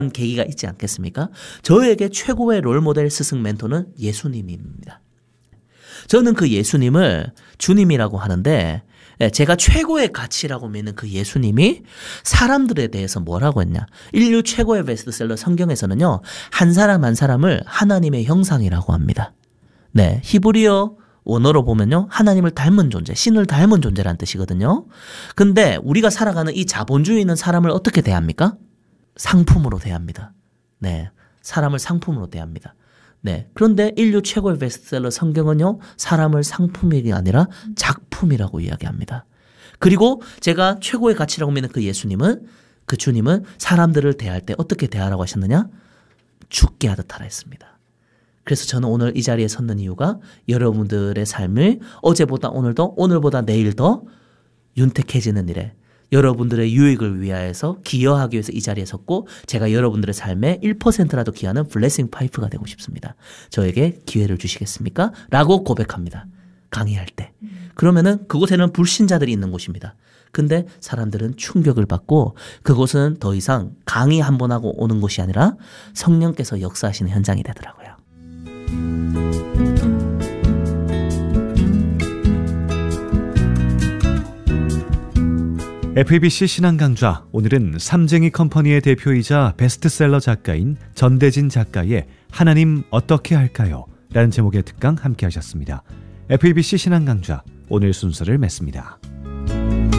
계기가 있지 않겠습니까? 저에게 최고의 롤모델 스승 멘토는 예수님입니다. 저는 그 예수님을 주님이라고 하는데 제가 최고의 가치라고 믿는 그 예수님이 사람들에 대해서 뭐라고 했냐. 인류 최고의 베스트셀러 성경에서는요. 한 사람 한 사람을 하나님의 형상이라고 합니다. 네, 히브리어 원어로 보면요. 하나님을 닮은 존재, 신을 닮은 존재라는 뜻이거든요. 근데 우리가 살아가는 이 자본주의 있는 사람을 어떻게 대합니까? 상품으로 대합니다. 네, 사람을 상품으로 대합니다. 네, 그런데 인류 최고의 베스트셀러 성경은요. 사람을 상품이 아니라 작품이라고 이야기합니다. 그리고 제가 최고의 가치라고 믿는 그 예수님은 그 주님은 사람들을 대할 때 어떻게 대하라고 하셨느냐? 죽게 하듯 하라 했습니다. 그래서 저는 오늘 이 자리에 섰는 이유가 여러분들의 삶을 어제보다 오늘도 오늘보다 내일 더 윤택해지는 일에 여러분들의 유익을 위하여서 기여하기 위해서 이 자리에 섰고 제가 여러분들의 삶에 1%라도 기여하는 블레싱 파이프가 되고 싶습니다. 저에게 기회를 주시겠습니까? 라고 고백합니다. 강의할 때. 그러면은 그곳에는 불신자들이 있는 곳입니다. 근데 사람들은 충격을 받고 그곳은 더 이상 강의 한 번 하고 오는 곳이 아니라 성령께서 역사하시는 현장이 되더라고요. FEBC 신앙강좌, 오늘은 삼쟁이 컴퍼니의 대표이자 베스트셀러 작가인 전대진 작가의 하나님 어떻게 할까요? 라는 제목의 특강 함께 하셨습니다. FEBC 신앙강좌, 오늘 순서를 맺습니다.